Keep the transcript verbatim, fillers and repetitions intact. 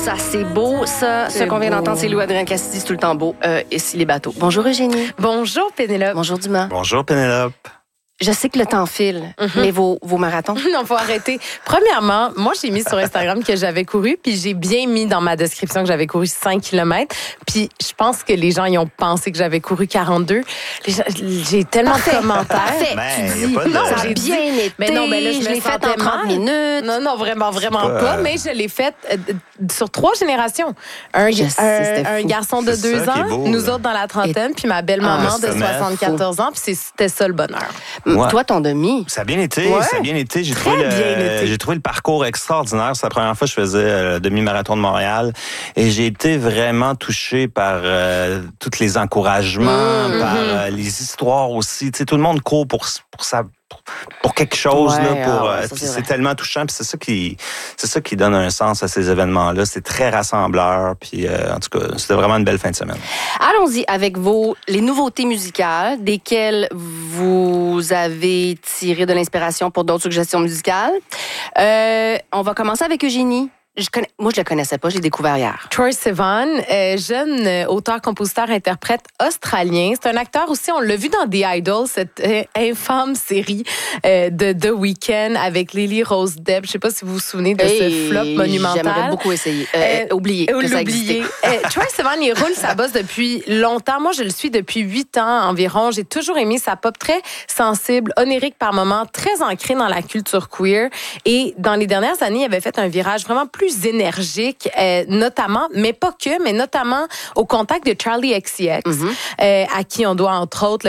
ça, c'est beau. Ça, ce qu'on vient d'entendre, c'est Louis-Adrien Cassidy, c'est tout le temps beau. Euh, ici, les bateaux. Bonjour, Eugénie. Bonjour, Pénélope. Bonjour, Dumas. Bonjour, Pénélope. Je sais que le temps file, mm-hmm. mais vos, vos marathons? Non, faut arrêter. Premièrement, moi, j'ai mis sur Instagram que j'avais couru, puis j'ai bien mis dans ma description que j'avais couru cinq kilomètres. Puis je pense que les gens, ils ont pensé que j'avais couru quarante-deux. Les gens, j'ai tellement parfait, de commentaires. Parfait. Ben, tu y a dis, pas de... non, j'ai dit, bien été. Mais non, mais là, je, je me l'ai fait en sentais trente mal. minutes. Non, non, vraiment, vraiment pas, pas. euh... Mais je l'ai faite euh, sur trois générations. Un, je sais, un, un garçon de c'est deux ans, beau, nous là. autres dans la trentaine, Et... puis ma belle-maman ah, de soixante-quatorze ans. Puis c'était ça le bonheur. Ouais. Toi, ton demi. Ça a bien été, ouais. ça a bien été. J'ai Très trouvé, bien le, été. j'ai trouvé le parcours extraordinaire. C'est la première fois que je faisais le demi-marathon de Montréal. Et j'ai été vraiment touché par euh, tous les encouragements, mmh, par euh, les histoires aussi. Tu sais, tout le monde court pour, pour sa... pour quelque chose ouais, là pour ah, euh, ça, puis c'est, c'est tellement touchant puis c'est ça qui c'est ça qui donne un sens à ces événements là, c'est très rassembleur puis euh, en tout cas, c'était vraiment une belle fin de semaine. Allons-y avec vos les nouveautés musicales desquelles vous avez tiré de l'inspiration pour d'autres suggestions musicales. Euh, on va commencer avec Eugénie. Je connais, moi, je le connaissais pas, j'ai découvert hier. Troye Sivan, euh, jeune euh, auteur, compositeur, interprète australien. C'est un acteur aussi, on l'a vu dans The Idol, cette euh, infâme série euh, de The Weeknd avec Lily Rose Depp. Je sais pas si vous vous souvenez de hey, ce flop monumental. J'aimerais beaucoup essayer. Euh, euh, oublier que ça existait. euh, Troye Sivan, il roule sa bosse depuis longtemps. Moi, je le suis depuis huit ans environ. J'ai toujours aimé sa pop très sensible, onirique par moments, très ancrée dans la culture queer. Et dans les dernières années, il avait fait un virage vraiment plus plus énergique, euh, notamment, mais pas que, mais notamment au contact de Charli X C X, mm-hmm. euh, à qui on doit entre autres